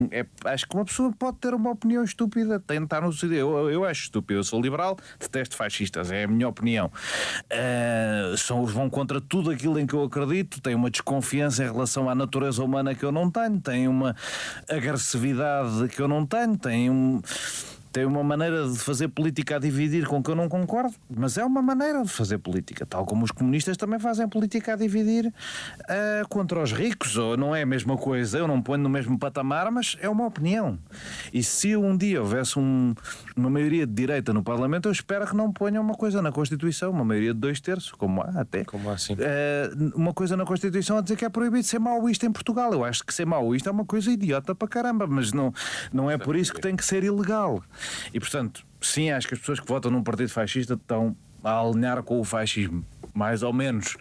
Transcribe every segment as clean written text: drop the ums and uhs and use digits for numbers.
Acho que uma pessoa pode ter uma opinião estúpida, tentar no eu acho estúpido, eu sou liberal, detesto fascistas, é a minha opinião. Vão contra tudo aquilo em que eu acredito, têm uma desconfiança em relação à natureza humana que eu não tenho, têm uma agressividade que eu não tenho, tem uma maneira de fazer política a dividir com que eu não concordo, mas é uma maneira de fazer política, tal como os comunistas também fazem política a dividir contra os ricos, ou não é a mesma coisa, eu não ponho no mesmo patamar, mas é uma opinião. E se um dia houvesse uma maioria de direita no Parlamento, eu espero que não ponham uma coisa na Constituição, uma maioria de 2/3, como há até. Como assim? Uma coisa na Constituição a dizer que é proibido ser maoísta em Portugal. Eu acho que ser maoísta é uma coisa idiota para caramba, mas não é por isso que tem que ser ilegal. E portanto, sim, acho que as pessoas que votam num partido fascista estão a alinhar com o fascismo, mais ou menos.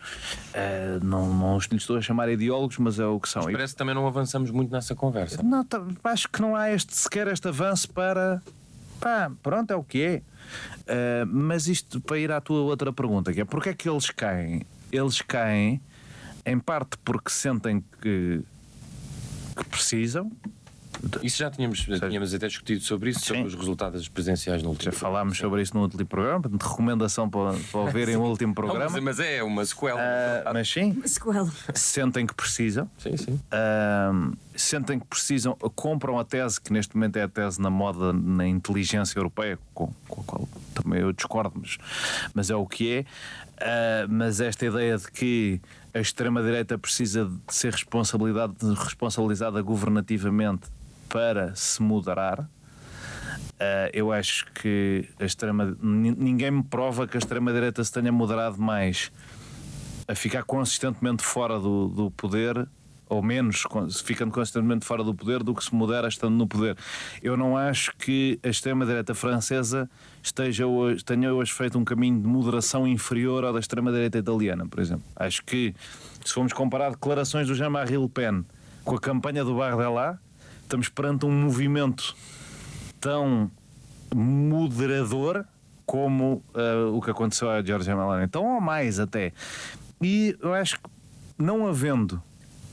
Não lhes estou a chamar ideólogos, mas é o que são. Mas parece que também não avançamos muito nessa conversa. Não, acho que não há sequer este avanço para... pronto, é o que é. Mas isto para ir à tua outra pergunta, que é porque é que eles caem? Eles caem em parte porque sentem que precisam. Isso já tínhamos até discutido sobre isso, sobre os resultados presidenciais no último programa. Já falámos sobre isso no último programa, de recomendação para ouvirem o último programa. Não, mas é uma sequela. Mas sim, uma sequela. Sentem que precisam. Sim. Sentem que precisam, compram a tese, que neste momento é a tese na moda na inteligência europeia, com a qual também eu discordo, mas é o que é. Mas esta ideia de que a extrema-direita precisa de ser responsabilizada governativamente para se moderar, eu acho que ninguém me prova que a extrema-direita se tenha moderado mais a ficar consistentemente fora do poder, ou menos ficando consistentemente fora do poder, do que se modera estando no poder. Eu não acho que a extrema-direita francesa tenha hoje feito um caminho de moderação inferior ao da extrema-direita italiana, por exemplo. Acho que, se formos comparar declarações do Jean-Marie Le Pen com a campanha do Bardella, estamos perante um movimento tão moderador como o que aconteceu a Giorgia Meloni, então ou mais até. E eu acho que, não havendo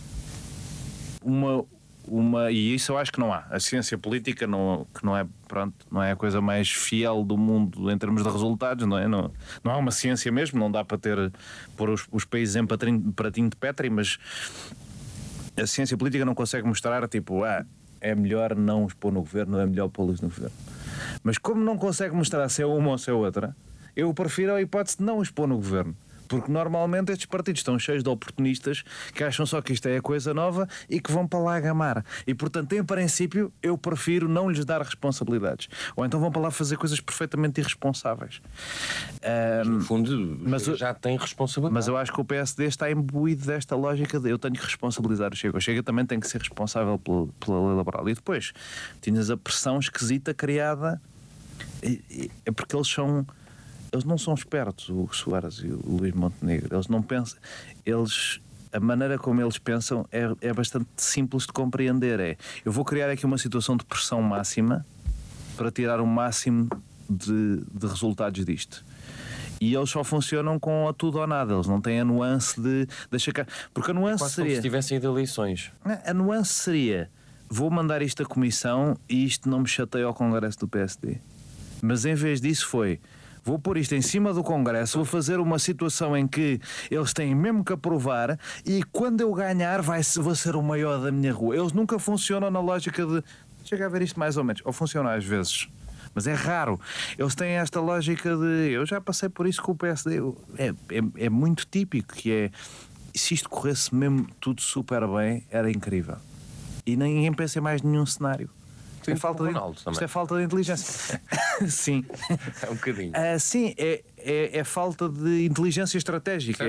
e isso eu acho que não há. A ciência política que não é a coisa mais fiel do mundo em termos de resultados, não é? Não há uma ciência mesmo, não dá para pôr os países em pratinho de Petri, mas a ciência política não consegue mostrar tipo, é melhor não os pôr no governo, é melhor pô-los no governo. Mas como não consegue mostrar se é uma ou se é outra, eu prefiro a hipótese de não os pôr no governo. Porque normalmente estes partidos estão cheios de oportunistas que acham só que isto é a coisa nova e que vão para lá gamar. E portanto, em princípio, eu prefiro não lhes dar responsabilidades. Ou então vão para lá fazer coisas perfeitamente irresponsáveis. No fundo, já tem responsabilidade. Mas eu acho que o PSD está imbuído desta lógica de eu tenho que responsabilizar o Chega. O Chega também tem que ser responsável pela lei laboral. E depois, tinhas a pressão esquisita criada. É porque eles não são espertos, o Soares e o Luís Montenegro. Eles não pensam. A maneira como eles pensam é bastante simples de compreender. Eu vou criar aqui uma situação de pressão máxima para tirar o máximo de resultados disto. E eles só funcionam com a tudo ou nada. Eles não têm a nuance de deixar cá. Porque a nuance quase seria. Como se tivessem ido eleições. A nuance seria: vou mandar isto à Comissão e isto não me chateia ao Congresso do PSD. Mas em vez disso vou pôr isto em cima do Congresso, vou fazer uma situação em que eles têm mesmo que aprovar e quando eu ganhar vou ser o maior da minha rua. Eles nunca funcionam na lógica de chega a ver isto mais ou menos, ou funciona às vezes, mas é raro. Eles têm esta lógica de eu já passei por isso com o PSD. É muito típico, que é se isto corresse mesmo tudo super bem, era incrível. E ninguém pensa em mais nenhum cenário. Isto é falta de inteligência. Sim. É um bocadinho. Sim, é falta de inteligência estratégica.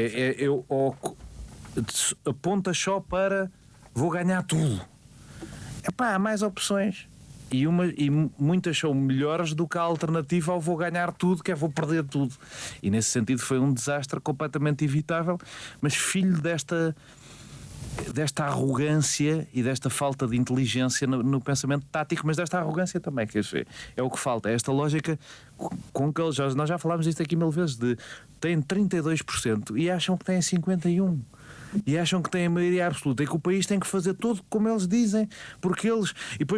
Aponta só para vou ganhar tudo. Há mais opções. E muitas são melhores do que a alternativa ao vou ganhar tudo, que é vou perder tudo. E nesse sentido foi um desastre completamente evitável, mas filho desta arrogância e desta falta de inteligência no pensamento tático, mas desta arrogância também, que é o que falta, é esta lógica com que nós já falámos disto aqui 1000 vezes, de têm 32% e acham que têm 51%. E acham que têm a maioria absoluta e que o país tem que fazer tudo como eles dizem, porque eles. E depois